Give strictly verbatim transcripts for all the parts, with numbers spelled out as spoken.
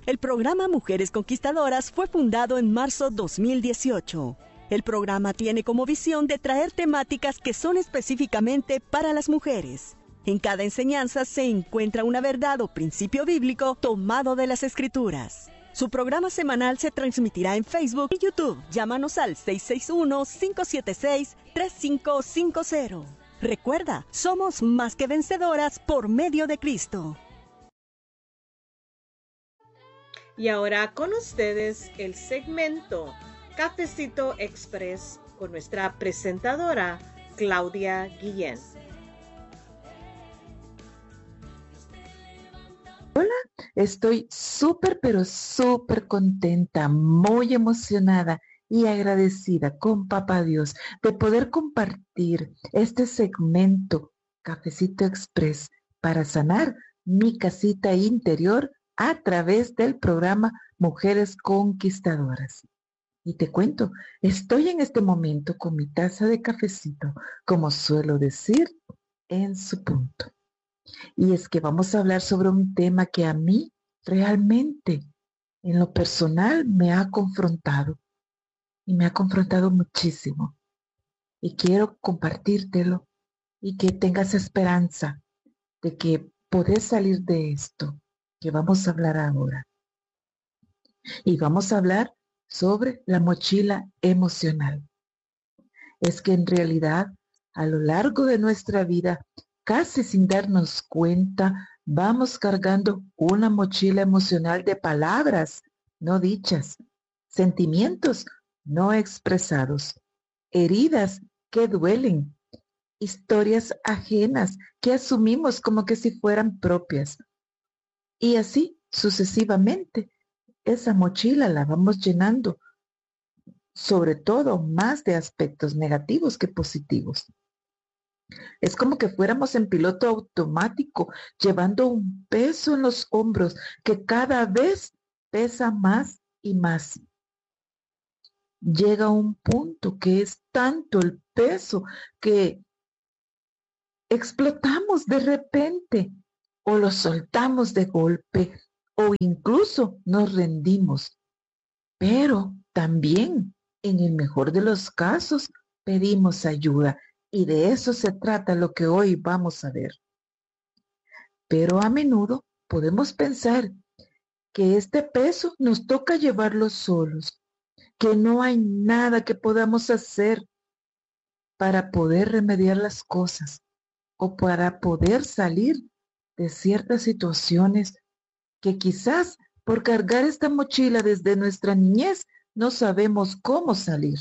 El programa Mujeres Conquistadoras fue fundado en marzo dos mil dieciocho. El programa tiene como visión de traer temáticas que son específicamente para las mujeres. En cada enseñanza se encuentra una verdad o principio bíblico tomado de las Escrituras. Su programa semanal se transmitirá en Facebook y YouTube. Llámanos al seis seis uno, cinco siete seis, tres cinco cinco cero. Recuerda, somos más que vencedoras por medio de Cristo. Y ahora con ustedes el segmento Cafecito Express con nuestra presentadora Claudia Guillén. Hola, estoy súper, pero súper contenta, muy emocionada y agradecida con Papá Dios de poder compartir este segmento Cafecito Express para sanar mi casita interior a través del programa Mujeres Conquistadoras. Y te cuento, estoy en este momento con mi taza de cafecito, como suelo decir, en su punto. Y es que vamos a hablar sobre un tema que a mí realmente, en lo personal, me ha confrontado. Y me ha confrontado muchísimo. Y quiero compartírtelo y que tengas esperanza de que podés salir de esto que vamos a hablar ahora. Y vamos a hablar sobre la mochila emocional. Es que en realidad, a lo largo de nuestra vida, casi sin darnos cuenta, vamos cargando una mochila emocional de palabras no dichas, sentimientos no expresados, heridas que duelen, historias ajenas que asumimos como que si fueran propias. Y así sucesivamente, esa mochila la vamos llenando, sobre todo más de aspectos negativos que positivos. Es como que fuéramos en piloto automático, llevando un peso en los hombros que cada vez pesa más y más. Llega un punto que es tanto el peso que explotamos de repente o lo soltamos de golpe o incluso nos rendimos. Pero también, en el mejor de los casos, pedimos ayuda. Y de eso se trata lo que hoy vamos a ver. Pero a menudo podemos pensar que este peso nos toca llevarlo solos, que no hay nada que podamos hacer para poder remediar las cosas o para poder salir de ciertas situaciones que quizás por cargar esta mochila desde nuestra niñez no sabemos cómo salir.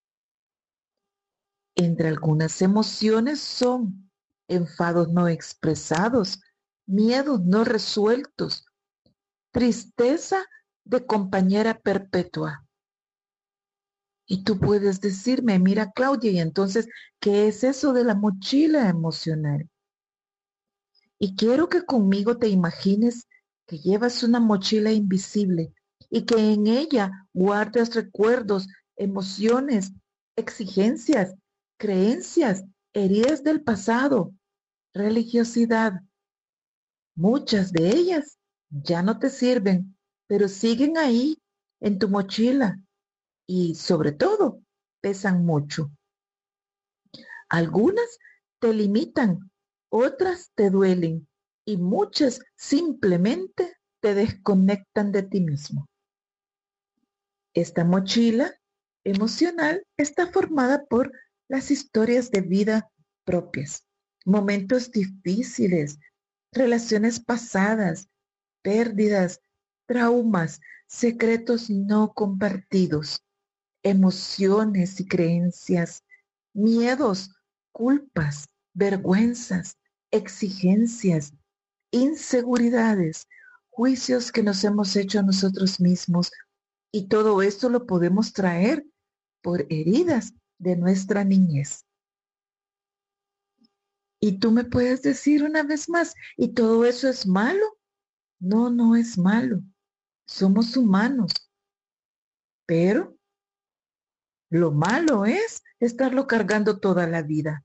Entre algunas emociones son enfados no expresados, miedos no resueltos, tristeza de compañera perpetua. Y tú puedes decirme, mira Claudia, y entonces, ¿qué es eso de la mochila emocional? Y quiero que conmigo te imagines que llevas una mochila invisible y que en ella guardas recuerdos, emociones, exigencias, creencias, heridas del pasado, religiosidad. Muchas de ellas ya no te sirven, pero siguen ahí en tu mochila y sobre todo pesan mucho. Algunas te limitan, otras te duelen y muchas simplemente te desconectan de ti mismo. Esta mochila emocional está formada por las historias de vida propias, momentos difíciles, relaciones pasadas, pérdidas, traumas, secretos no compartidos, emociones y creencias, miedos, culpas, vergüenzas, exigencias, inseguridades, juicios que nos hemos hecho a nosotros mismos. Y todo esto lo podemos traer por heridas de nuestra niñez. Y tú me puedes decir una vez más, ¿y todo eso es malo? No, no es malo. Somos humanos. Pero lo malo es estarlo cargando toda la vida.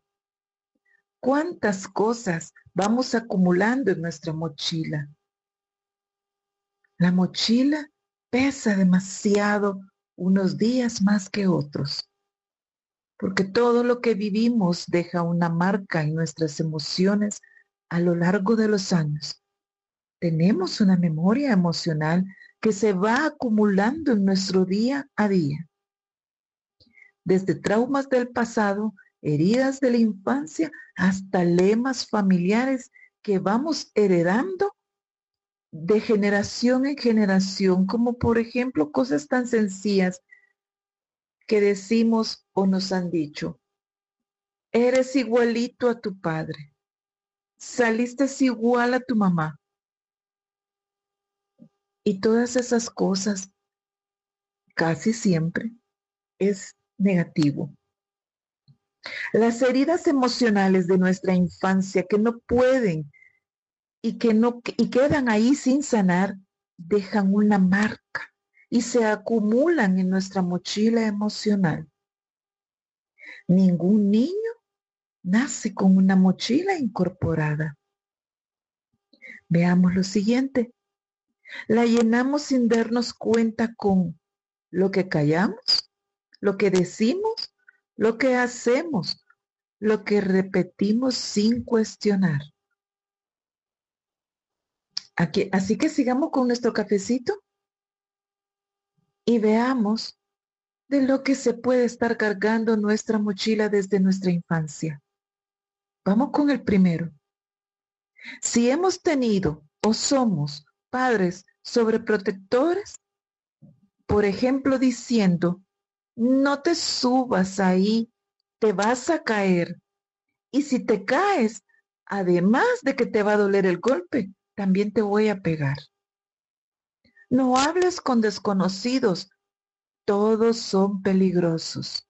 ¿Cuántas cosas vamos acumulando en nuestra mochila? La mochila pesa demasiado unos días más que otros, porque todo lo que vivimos deja una marca en nuestras emociones a lo largo de los años. Tenemos una memoria emocional que se va acumulando en nuestro día a día. Desde traumas del pasado, heridas de la infancia, hasta lemas familiares que vamos heredando de generación en generación, como por ejemplo cosas tan sencillas que decimos o nos han dicho. Eres igualito a tu padre. Saliste igual a tu mamá. Y todas esas cosas casi siempre es negativo. Las heridas emocionales de nuestra infancia que no pueden y que no y quedan ahí sin sanar, dejan una marca y se acumulan en nuestra mochila emocional. Ningún niño nace con una mochila incorporada. Veamos lo siguiente. La llenamos sin darnos cuenta con lo que callamos, lo que decimos, lo que hacemos, lo que repetimos sin cuestionar. Aquí, así que sigamos con nuestro cafecito y veamos de lo que se puede estar cargando nuestra mochila desde nuestra infancia. Vamos con el primero. Si hemos tenido o somos padres sobreprotectores, por ejemplo, diciendo, no te subas ahí, te vas a caer. Y si te caes, además de que te va a doler el golpe, también te voy a pegar. No hables con desconocidos, todos son peligrosos.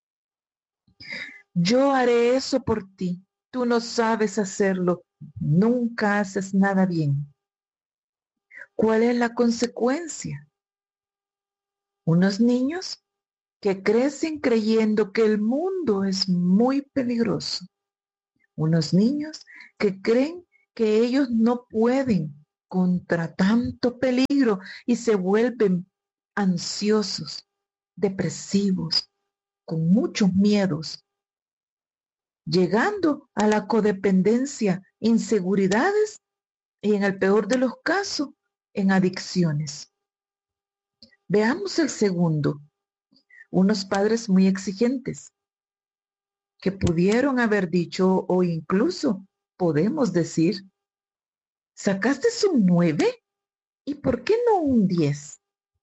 Yo haré eso por ti, tú no sabes hacerlo, nunca haces nada bien. ¿Cuál es la consecuencia? Unos niños que crecen creyendo que el mundo es muy peligroso. Unos niños que creen que ellos no pueden contra tanto peligro y se vuelven ansiosos, depresivos, con muchos miedos, llegando a la codependencia, inseguridades y en el peor de los casos, en adicciones. Veamos el segundo. Unos padres muy exigentes que pudieron haber dicho o incluso podemos decir, ¿sacaste un nueve? ¿Y por qué no un diez?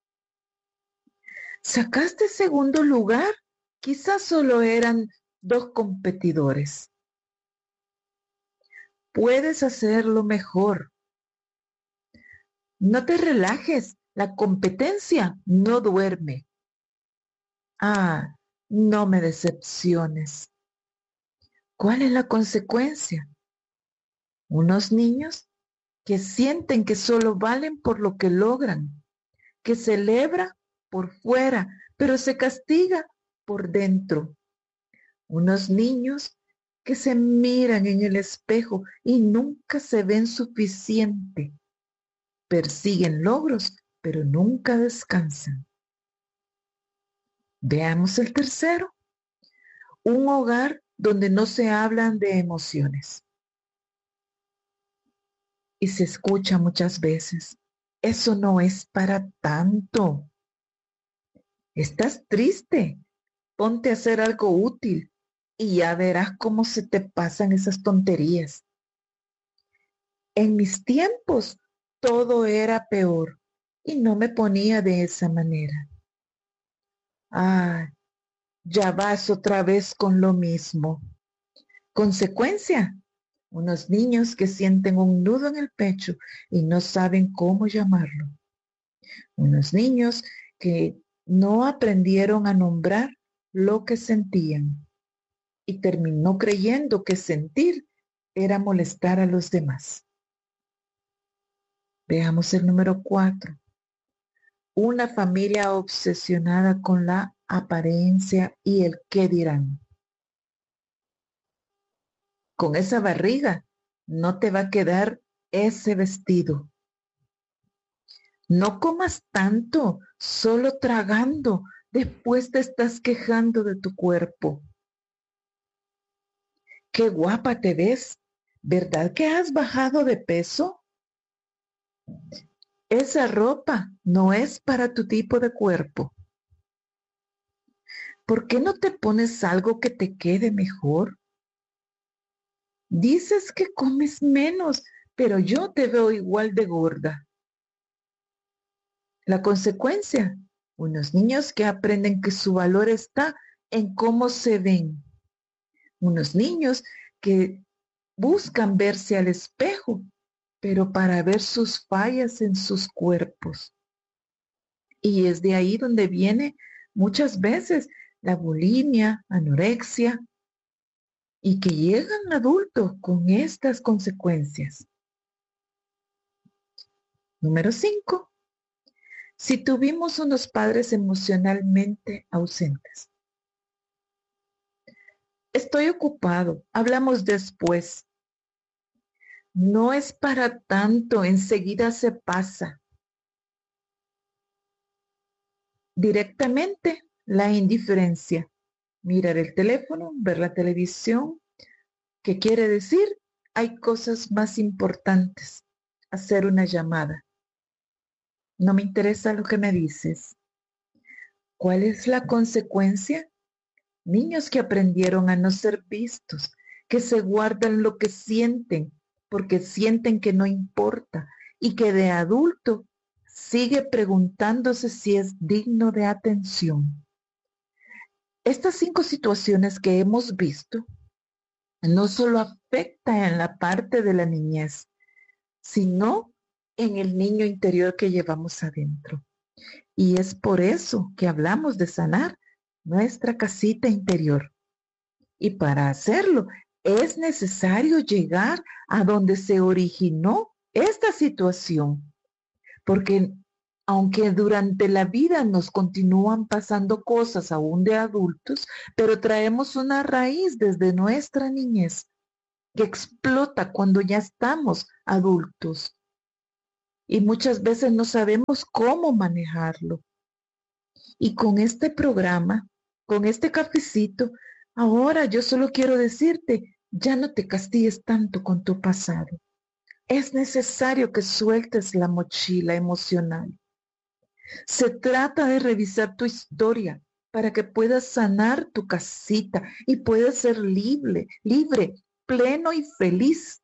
¿Sacaste segundo lugar? Quizás solo eran dos competidores. Puedes hacerlo mejor. No te relajes, la competencia no duerme. Ah, no me decepciones. ¿Cuál es la consecuencia? Unos niños que sienten que solo valen por lo que logran, que celebra por fuera, pero se castiga por dentro. Unos niños que se miran en el espejo y nunca se ven suficiente. Persiguen logros, pero nunca descansan. Veamos el tercero. Un hogar donde no se hablan de emociones. Y se escucha muchas veces, eso no es para tanto. Estás triste, ponte a hacer algo útil y ya verás cómo se te pasan esas tonterías. En mis tiempos todo era peor y no me ponía de esa manera. Ah, ya vas otra vez con lo mismo. Consecuencia, unos niños que sienten un nudo en el pecho y no saben cómo llamarlo. Unos niños que no aprendieron a nombrar lo que sentían y terminó creyendo que sentir era molestar a los demás. Veamos el número cuatro. Una familia obsesionada con la apariencia y el qué dirán. Con esa barriga no te va a quedar ese vestido. No comas tanto, solo tragando. Después te estás quejando de tu cuerpo. Qué guapa te ves. ¿Verdad que has bajado de peso? Esa ropa no es para tu tipo de cuerpo. ¿Por qué no te pones algo que te quede mejor? Dices que comes menos, pero yo te veo igual de gorda. La consecuencia, unos niños que aprenden que su valor está en cómo se ven. Unos niños que buscan verse al espejo, pero para ver sus fallas en sus cuerpos. Y es de ahí donde viene muchas veces la bulimia, anorexia, y que llegan adultos con estas consecuencias. Número cinco. Si tuvimos unos padres emocionalmente ausentes. Estoy ocupado, hablamos después. No es para tanto, enseguida se pasa. Directamente la indiferencia. Mirar el teléfono, ver la televisión. ¿Qué quiere decir? Hay cosas más importantes. Hacer una llamada. No me interesa lo que me dices. ¿Cuál es la consecuencia? Niños que aprendieron a no ser vistos, que se guardan lo que sienten, porque sienten que no importa, y que de adulto sigue preguntándose si es digno de atención. Estas cinco situaciones que hemos visto no solo afectan en la parte de la niñez, sino en el niño interior que llevamos adentro. Y es por eso que hablamos de sanar nuestra casita interior. Y para hacerlo es necesario llegar a donde se originó esta situación. Porque aunque durante la vida nos continúan pasando cosas aún de adultos, pero traemos una raíz desde nuestra niñez que explota cuando ya estamos adultos. Y muchas veces no sabemos cómo manejarlo. Y con este programa, con este cafecito, ahora yo solo quiero decirte, ya no te castigues tanto con tu pasado. Es necesario que sueltes la mochila emocional. Se trata de revisar tu historia para que puedas sanar tu casita y puedas ser libre, libre, pleno y feliz.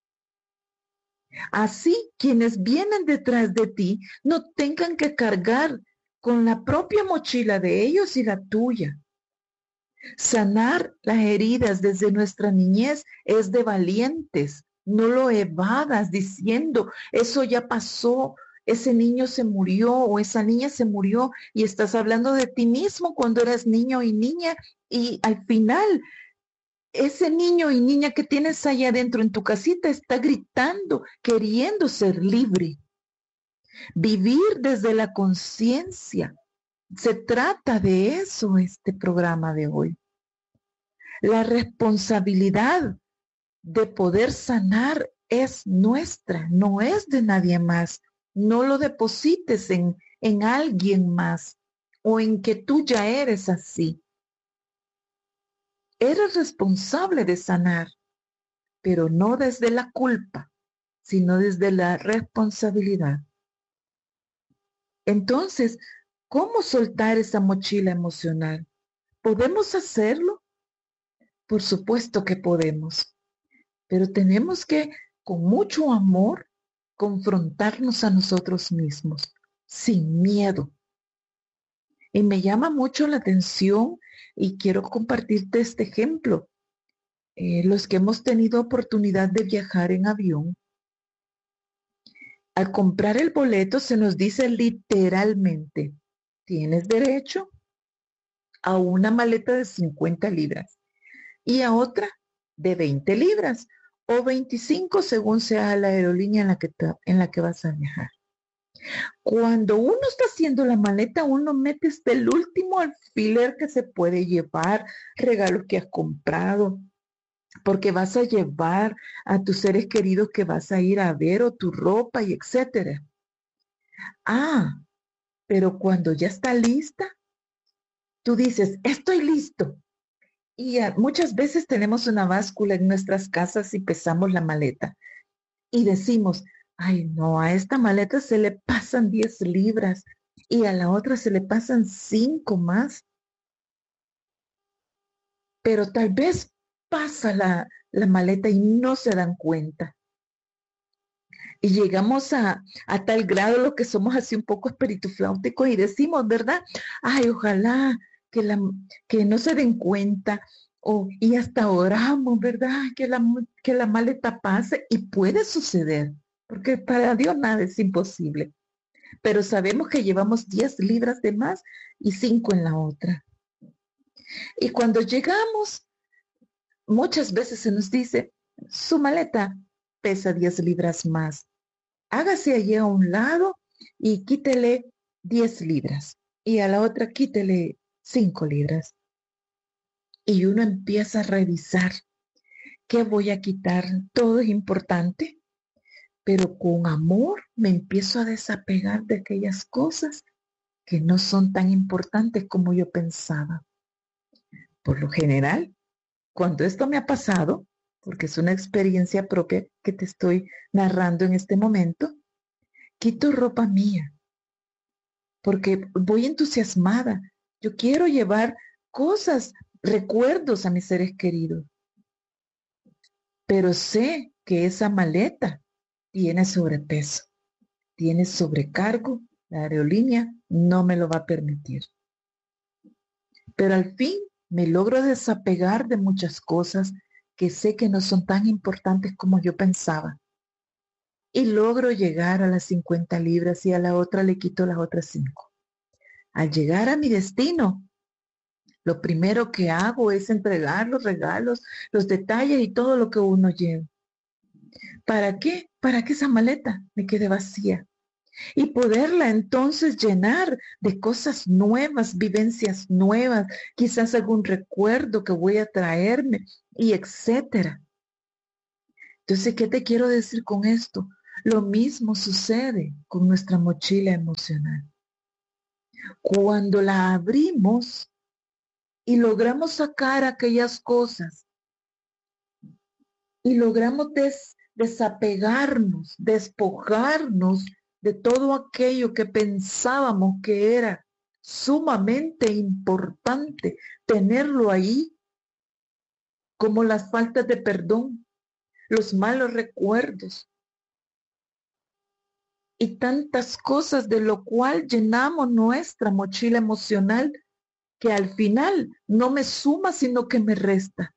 Así, quienes vienen detrás de ti no tengan que cargar con la propia mochila de ellos y la tuya. Sanar las heridas desde nuestra niñez es de valientes. No lo evadas diciendo, eso ya pasó, ese niño se murió o esa niña se murió, y estás hablando de ti mismo cuando eras niño y niña, y al final ese niño y niña que tienes allá adentro en tu casita está gritando, queriendo ser libre. Vivir desde la conciencia. Se trata de eso este programa de hoy. La responsabilidad de poder sanar es nuestra, no es de nadie más. No lo deposites en, en alguien más o en que tú ya eres así. Eres responsable de sanar, pero no desde la culpa, sino desde la responsabilidad. Entonces, ¿cómo soltar esa mochila emocional? ¿Podemos hacerlo? Por supuesto que podemos, pero tenemos que, con mucho amor, confrontarnos a nosotros mismos, sin miedo. Y me llama mucho la atención y quiero compartirte este ejemplo. Eh, los que hemos tenido oportunidad de viajar en avión, al comprar el boleto se nos dice literalmente, tienes derecho a una maleta de cincuenta libras y a otra de veinte libras o veinticinco según sea la aerolínea en la que, te, en la que vas a viajar. Cuando uno está haciendo la maleta, uno mete hasta el último alfiler que se puede llevar, regalos que has comprado, porque vas a llevar a tus seres queridos que vas a ir a ver o tu ropa y etcétera. Ah, pero cuando ya está lista, tú dices, estoy listo. Y ah, muchas veces tenemos una báscula en nuestras casas y pesamos la maleta. Y decimos, ay no, a esta maleta se le pasan diez libras y a la otra se le pasan cinco más. Pero tal vez pasa la, la maleta y no se dan cuenta. Y llegamos a, a tal grado lo que somos así un poco espiritufláuticos y decimos, ¿verdad? Ay, ojalá que, la, que no se den cuenta. O, y hasta oramos, ¿verdad? Que la, que la maleta pase y puede suceder, porque para Dios nada es imposible. Pero sabemos que llevamos diez libras de más y cinco en la otra. Y cuando llegamos, muchas veces se nos dice, su maleta pesa diez libras más. Hágase allí a un lado y quítele diez libras. Y a la otra quítele cinco libras. Y uno empieza a revisar qué voy a quitar. Todo es importante, pero con amor me empiezo a desapegar de aquellas cosas que no son tan importantes como yo pensaba. Por lo general, cuando esto me ha pasado, porque es una experiencia propia que te estoy narrando en este momento, quito ropa mía, porque voy entusiasmada. Yo quiero llevar cosas, recuerdos a mis seres queridos, pero sé que esa maleta tiene sobrepeso, tiene sobrecargo, la aerolínea no me lo va a permitir. Pero al fin me logro desapegar de muchas cosas que sé que no son tan importantes como yo pensaba. Y logro llegar a las cincuenta libras y a la otra le quito las otras cinco. Al llegar a mi destino, lo primero que hago es entregar los regalos, los detalles y todo lo que uno lleva. ¿Para qué? Para que esa maleta me quede vacía y poderla entonces llenar de cosas nuevas, vivencias nuevas, quizás algún recuerdo que voy a traerme y etcétera. Entonces, ¿qué te quiero decir con esto? Lo mismo sucede con nuestra mochila emocional. Cuando la abrimos y logramos sacar aquellas cosas y logramos des, desapegarnos, despojarnos de todo aquello que pensábamos que era sumamente importante tenerlo ahí, como las faltas de perdón, los malos recuerdos y tantas cosas de lo cual llenamos nuestra mochila emocional que al final no me suma, sino que me resta.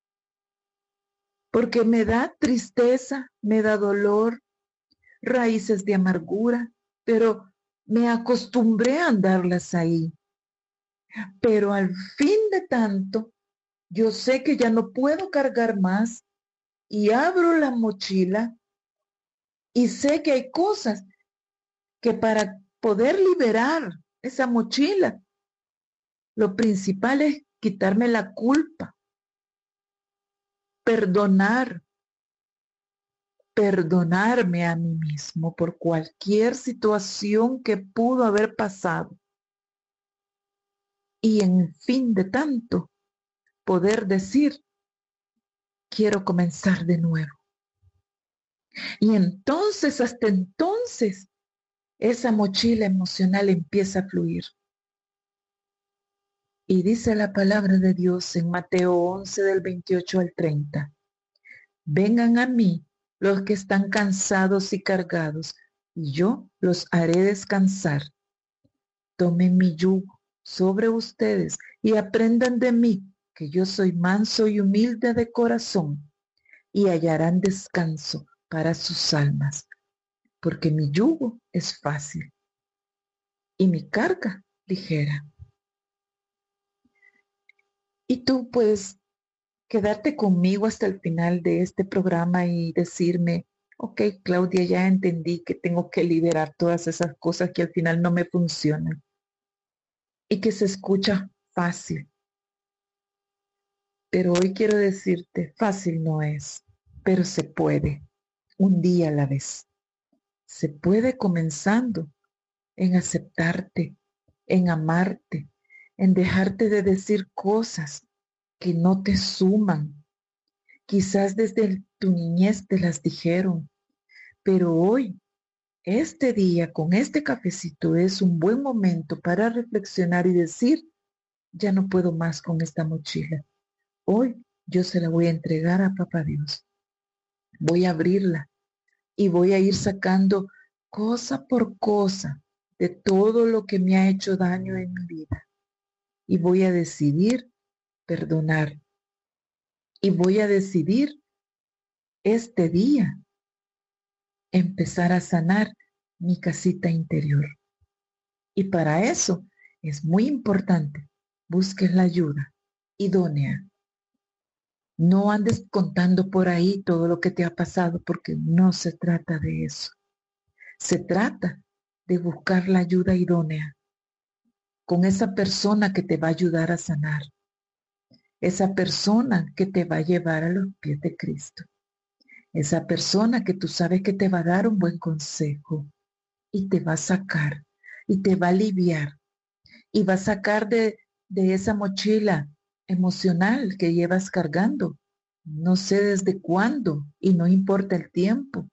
Porque me da tristeza, me da dolor, raíces de amargura, pero me acostumbré a andarlas ahí. Pero al fin de tanto, yo sé que ya no puedo cargar más y abro la mochila y sé que hay cosas que para poder liberar esa mochila, lo principal es quitarme la culpa, perdonar, perdonarme a mí mismo por cualquier situación que pudo haber pasado. Y en fin de tanto, poder decir, quiero comenzar de nuevo. Y entonces, hasta entonces, esa mochila emocional empieza a fluir. Y dice la palabra de Dios en Mateo once del veintiocho al treinta. Vengan a mí los que están cansados y cargados, y yo los haré descansar. Tomen mi yugo sobre ustedes y aprendan de mí, que yo soy manso y humilde de corazón, y hallarán descanso para sus almas, porque mi yugo es fácil y mi carga ligera. Y tú puedes quedarte conmigo hasta el final de este programa y decirme, ok, Claudia, ya entendí que tengo que liberar todas esas cosas que al final no me funcionan y que se escucha fácil. Pero hoy quiero decirte, fácil no es, pero se puede, un día a la vez. Se puede comenzando en aceptarte, en amarte, en dejarte de decir cosas que no te suman. Quizás desde tu niñez te las dijeron, pero hoy, este día, con este cafecito, es un buen momento para reflexionar y decir, ya no puedo más con esta mochila. Hoy yo se la voy a entregar a Papá Dios. Voy a abrirla y voy a ir sacando cosa por cosa de todo lo que me ha hecho daño en mi vida. Y voy a decidir perdonar. Y voy a decidir este día empezar a sanar mi casita interior. Y para eso es muy importante, busques la ayuda idónea. No andes contando por ahí todo lo que te ha pasado porque no se trata de eso. Se trata de buscar la ayuda idónea con esa persona que te va a ayudar a sanar. Esa persona que te va a llevar a los pies de Cristo. Esa persona que tú sabes que te va a dar un buen consejo y te va a sacar y te va a aliviar y va a sacar de, de esa mochila emocional que llevas cargando. No sé desde cuándo y no importa el tiempo.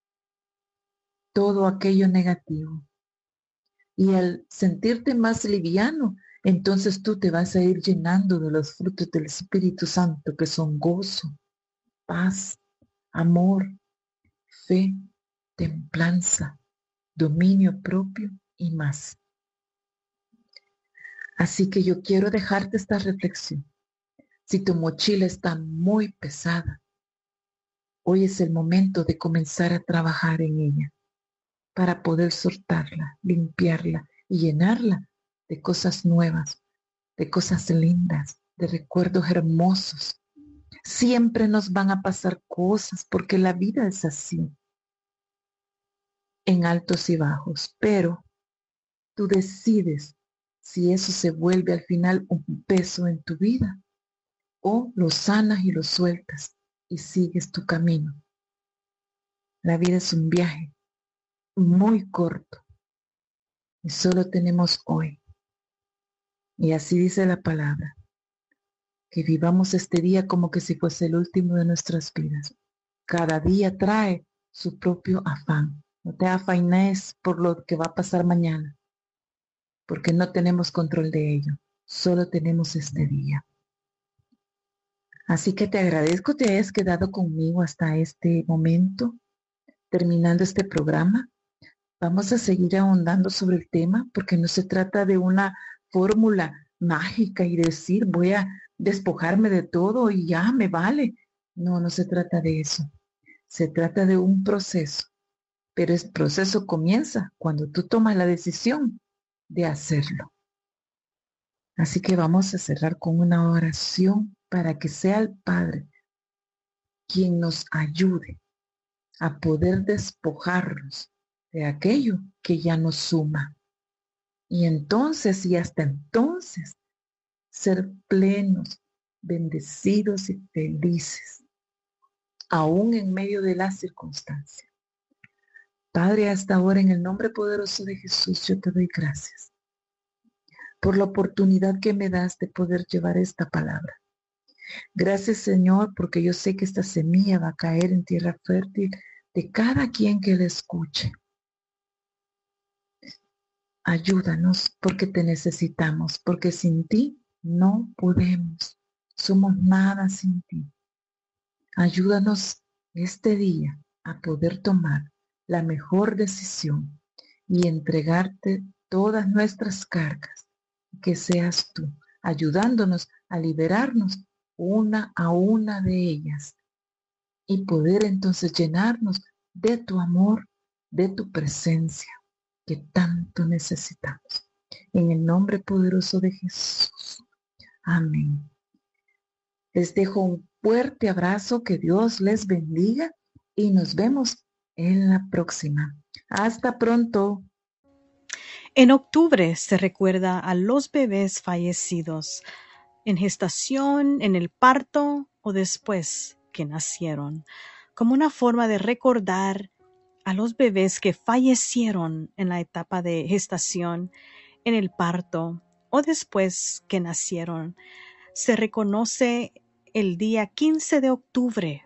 Todo aquello negativo. Y al sentirte más liviano, entonces tú te vas a ir llenando de los frutos del Espíritu Santo que son gozo, paz, amor, fe, templanza, dominio propio y más. Así que yo quiero dejarte esta reflexión. Si tu mochila está muy pesada, hoy es el momento de comenzar a trabajar en ella para poder soltarla, limpiarla y llenarla de cosas nuevas, de cosas lindas, de recuerdos hermosos. Siempre nos van a pasar cosas porque la vida es así, en altos y bajos, pero tú decides si eso se vuelve al final un peso en tu vida o lo sanas y lo sueltas y sigues tu camino. La vida es un viaje muy corto y solo tenemos hoy. Y así dice la palabra, que vivamos este día como que si fuese el último de nuestras vidas. Cada día trae su propio afán. No te afanes por lo que va a pasar mañana, porque no tenemos control de ello. Solo tenemos este día. Así que te agradezco que te hayas quedado conmigo hasta este momento, terminando este programa. Vamos a seguir ahondando sobre el tema porque no se trata de una fórmula mágica y decir voy a despojarme de todo y ya me vale. No, no se trata de eso. Se trata de un proceso, pero el proceso comienza cuando tú tomas la decisión de hacerlo. Así que vamos a cerrar con una oración para que sea el Padre quien nos ayude a poder despojarnos de aquello que ya nos suma. Y entonces y hasta entonces ser plenos, bendecidos y felices, aún en medio de las circunstancias. Padre, hasta ahora en el nombre poderoso de Jesús yo te doy gracias por la oportunidad que me das de poder llevar esta palabra. Gracias, Señor, porque yo sé que esta semilla va a caer en tierra fértil de cada quien que la escuche. Ayúdanos porque te necesitamos, porque sin ti no podemos. Somos nada sin ti. Ayúdanos este día a poder tomar la mejor decisión y entregarte todas nuestras cargas. Que seas tú ayudándonos a liberarnos una a una de ellas y poder entonces llenarnos de tu amor, de tu presencia que tanto necesitamos. En el nombre poderoso de Jesús. Amén. Les dejo un fuerte abrazo, que Dios les bendiga y nos vemos en la próxima. Hasta pronto. En octubre se recuerda a los bebés fallecidos en gestación, en el parto o después que nacieron, como una forma de recordar a los bebés que fallecieron en la etapa de gestación, en el parto o después que nacieron. Se reconoce el día quince de octubre.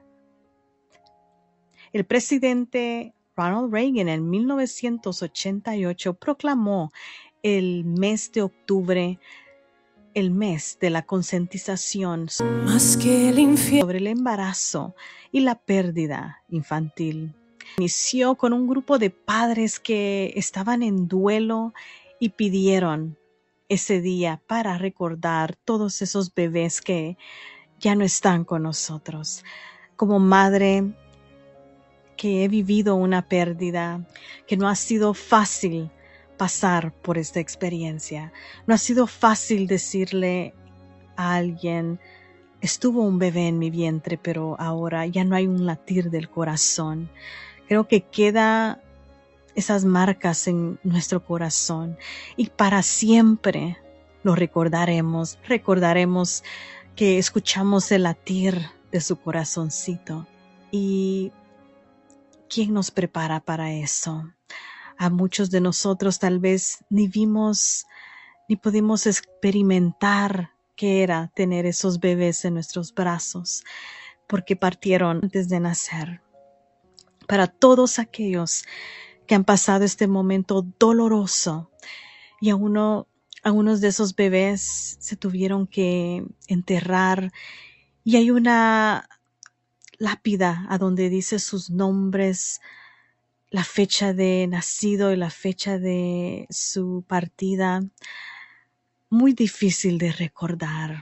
El presidente Ronald Reagan en mil novecientos ochenta y ocho proclamó el mes de octubre el mes de la concientización Más que el infierno. sobre el embarazo y la pérdida infantil. Inició con un grupo de padres que estaban en duelo y pidieron ese día para recordar todos esos bebés que ya no están con nosotros. Como madre que he vivido una pérdida, que no ha sido fácil pasar por esta experiencia. No ha sido fácil decirle a alguien, estuvo un bebé en mi vientre, pero ahora ya no hay un latir del corazón. Creo que queda esas marcas en nuestro corazón y para siempre lo recordaremos. Recordaremos que escuchamos el latir de su corazoncito. ¿Y quién nos prepara para eso? A muchos de nosotros tal vez ni vimos ni pudimos experimentar qué era tener esos bebés en nuestros brazos, porque partieron antes de nacer. Para todos aquellos que han pasado este momento doloroso y a uno, a unos de esos bebés se tuvieron que enterrar y hay una lápida a donde dice sus nombres, la fecha de nacido y la fecha de su partida. Muy difícil de recordar.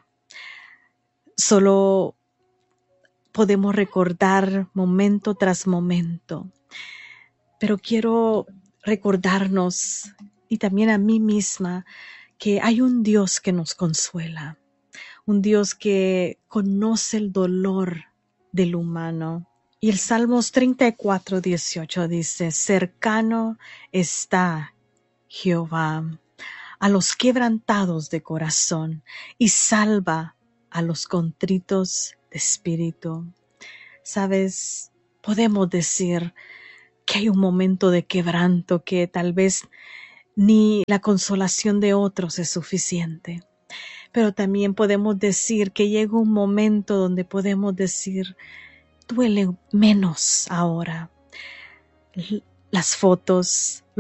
Solo podemos recordar momento tras momento. Pero quiero recordarnos, y también a mí misma, que hay un Dios que nos consuela. Un Dios que conoce el dolor del humano. Y el Salmos treinta y cuatro, dieciocho dice, cercano está Jehová a los quebrantados de corazón y salva a los contritos de espíritu. Sabes, podemos decir que hay un momento de quebranto que tal vez ni la consolación de otros es suficiente. Pero también podemos decir que llega un momento donde podemos decir, duele menos ahora. Las fotos,